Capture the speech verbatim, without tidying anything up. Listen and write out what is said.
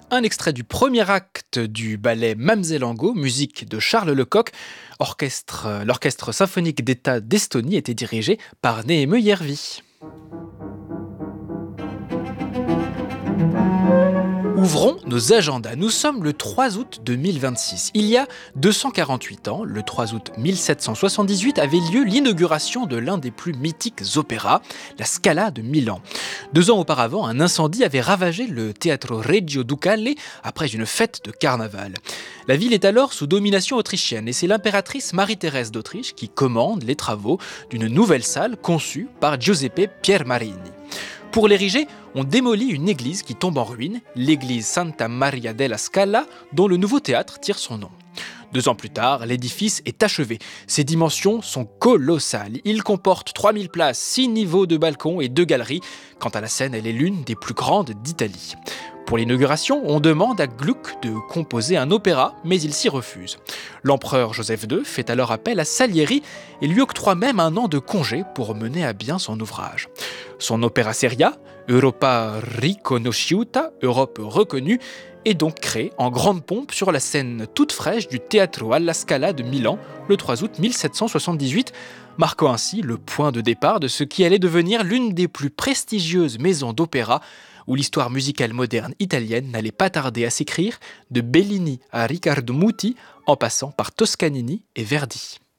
Un extrait du premier acte du ballet Mamzellango, musique de Charles Lecoq. Orchestre, euh, l'Orchestre symphonique d'État d'Estonie était dirigé par Néhémie Järvi. Ouvrons nos agendas. Nous sommes le trois août deux mille vingt-six. Il y a deux cent quarante-huit ans, le trois août mille sept cent soixante-dix-huit, avait lieu l'inauguration de l'un des plus mythiques opéras, la Scala de Milan. Deux ans auparavant, un incendie avait ravagé le Teatro Regio Ducale après une fête de carnaval. La ville est alors sous domination autrichienne et c'est l'impératrice Marie-Thérèse d'Autriche qui commande les travaux d'une nouvelle salle conçue par Giuseppe Piermarini. Pour l'ériger, on démolit une église qui tombe en ruine, l'église Santa Maria della Scala, dont le nouveau théâtre tire son nom. Deux ans plus tard, l'édifice est achevé. Ses dimensions sont colossales. Il comporte trois mille places, six niveaux de balcons et deux galeries. Quant à la scène, elle est l'une des plus grandes d'Italie. Pour l'inauguration, on demande à Gluck de composer un opéra, mais il s'y refuse. L'empereur Joseph deux fait alors appel à Salieri et lui octroie même un an de congé pour mener à bien son ouvrage. Son opéra seria, Europa Riconosciuta, Europe reconnue, est donc créé en grande pompe sur la scène toute fraîche du Teatro alla Scala de Milan le trois août mille sept cent soixante-dix-huit, marquant ainsi le point de départ de ce qui allait devenir l'une des plus prestigieuses maisons d'opéra où l'histoire musicale moderne italienne n'allait pas tarder à s'écrire, de Bellini à Riccardo Muti, en passant par Toscanini et Verdi.